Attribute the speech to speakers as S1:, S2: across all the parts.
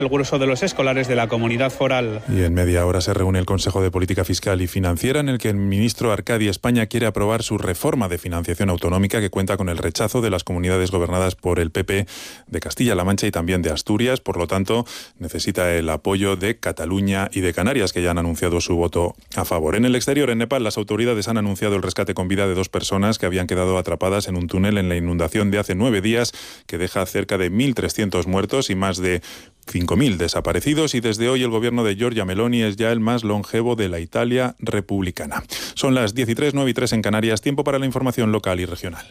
S1: el grueso de los escolares de la comunidad foral.
S2: Y en media hora se reúne el Consejo de Política Fiscal y Financiera, en el que el ministro Arcadi España quiere aprobar su reforma de financiación autonómica, que cuenta con el rechazo de las comunidades gobernadas por el PP de Castilla-La Mancha y también de Asturias. Por lo tanto, necesita el apoyo de Cataluña y de Canarias, que ya han anunciado su voto a favor. En el exterior, en Nepal, las autoridades han anunciado el rescate con vida de 2 personas que habían quedado atrapadas en un túnel en la inundación de hace 9 días, que deja cerca de 1.300 muertos y más de 5.000 desaparecidos, y desde hoy el gobierno de Giorgia Meloni es ya el más longevo de la Italia republicana. Son las 10:03, 9:03 en Canarias. Tiempo para la información local y regional.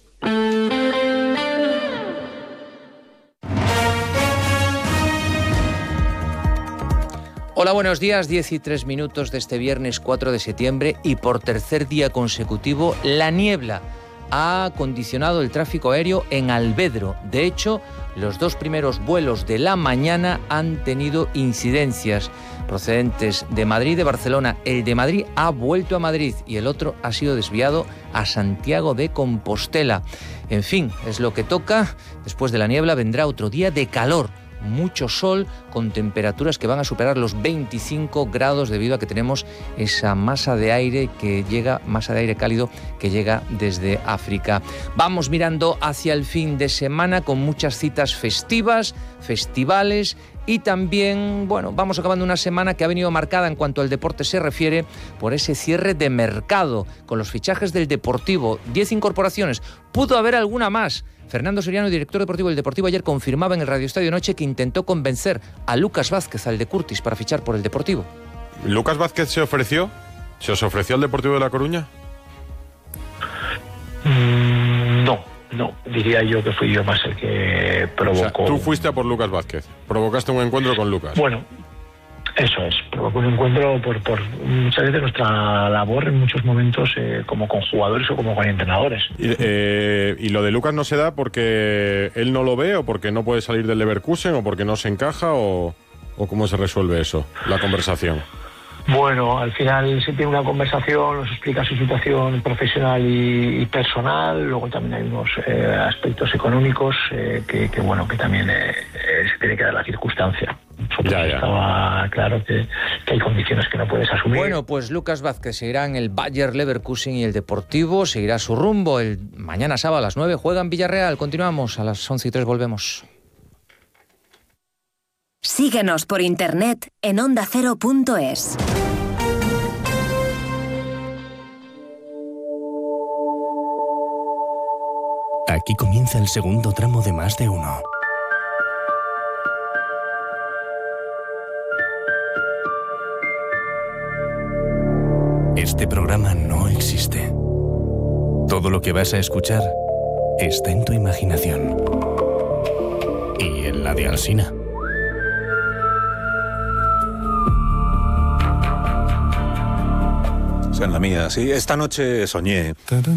S3: Hola, buenos días. 10:03 de este viernes 4 de septiembre, y por tercer día consecutivo la niebla ha condicionado el tráfico aéreo en Alvedro. De hecho, los 2 primeros vuelos de la mañana han tenido incidencias procedentes de Madrid y de Barcelona. El de Madrid ha vuelto a Madrid y el otro ha sido desviado a Santiago de Compostela. En fin, es lo que toca. Después de la niebla vendrá otro día de calor. Mucho sol, con temperaturas que van a superar los 25 grados debido a que tenemos esa masa de aire cálido que llega desde África. Vamos mirando hacia el fin de semana con muchas citas festivas, festivales, y también, vamos acabando una semana que ha venido marcada en cuanto al deporte se refiere por ese cierre de mercado con los fichajes del Deportivo. 10 incorporaciones, pudo haber alguna más. Fernando Soriano, director deportivo del Deportivo, ayer confirmaba en el Radio Estadio Noche que intentó convencer a Lucas Vázquez, al de Curtis, para fichar por el Deportivo.
S4: ¿Lucas Vázquez se ofreció? ¿Se os ofreció al Deportivo de La Coruña?
S5: No, diría yo que fui yo más el que provocó.
S4: O sea, tú fuiste a por Lucas Vázquez, provocaste un encuentro con Lucas.
S5: Bueno, eso es, provocó un encuentro por muchas veces nuestra labor en muchos momentos como con jugadores o como con entrenadores.
S4: ¿Y lo de Lucas no se da porque él no lo ve, o porque no puede salir del Leverkusen, o porque no se encaja, o cómo se resuelve eso, la conversación?
S5: Bueno, al final se tiene una conversación, nos explica su situación profesional y personal. Luego también hay unos aspectos económicos que también se tiene que dar la circunstancia. Estaba claro que hay condiciones que no puedes asumir.
S3: Bueno, pues Lucas Vázquez seguirá en el Bayer Leverkusen y el Deportivo seguirá su rumbo. Mañana sábado a las 9 juega en Villarreal. Continuamos, a las 11:03 volvemos.
S6: Síguenos por internet en ondacero.es.
S7: Aquí comienza el segundo tramo de Más de Uno. Este programa no existe. Todo lo que vas a escuchar está en tu imaginación. Y en la de Alsina.
S8: En la mía, sí. Esta noche soñé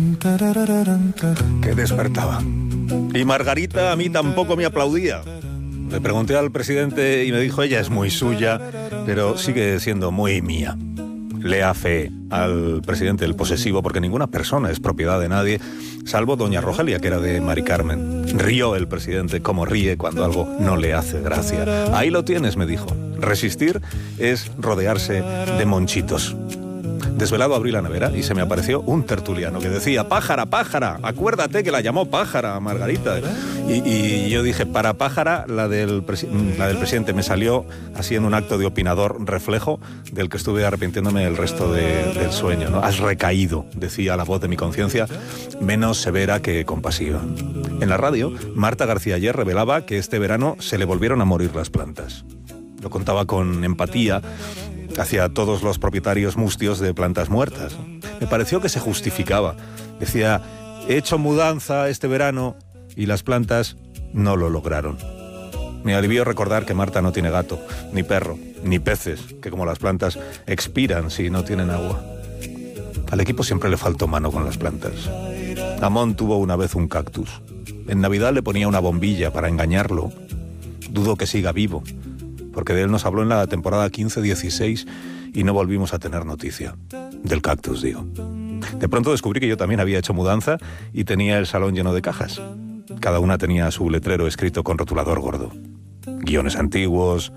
S8: que despertaba. Y Margarita a mí tampoco me aplaudía. Le pregunté al presidente y me dijo, ella es muy suya, pero sigue siendo muy mía. Lea fe al presidente del posesivo, porque ninguna persona es propiedad de nadie, salvo doña Rogelia, que era de Mari Carmen. Rió el presidente como ríe cuando algo no le hace gracia. Ahí lo tienes, me dijo. Resistir es rodearse de monchitos. Desvelado abrí la nevera y se me apareció un tertuliano que decía, pájara, pájara, acuérdate que la llamó pájara a Margarita. Y yo dije, para pájara, la del presidente. Me salió así en un acto de opinador reflejo del que estuve arrepintiéndome el resto del sueño, ¿no? Has recaído, decía la voz de mi conciencia, menos severa que compasiva. En la radio, Marta García ayer revelaba que este verano se le volvieron a morir las plantas. Lo contaba con empatía hacia todos los propietarios mustios de plantas muertas. Me pareció que se justificaba. Decía, he hecho mudanza este verano y las plantas no lo lograron. Me alivió recordar que Marta no tiene gato, ni perro, ni peces, que como las plantas expiran si no tienen agua. Al equipo siempre le faltó mano con las plantas. Amón tuvo una vez un cactus. En Navidad le ponía una bombilla para engañarlo. Dudo que siga vivo, porque de él nos habló en la temporada 15-16 y no volvimos a tener noticia. Del cactus, digo. De pronto descubrí que yo también había hecho mudanza y tenía el salón lleno de cajas. Cada una tenía su letrero escrito con rotulador gordo. Guiones antiguos,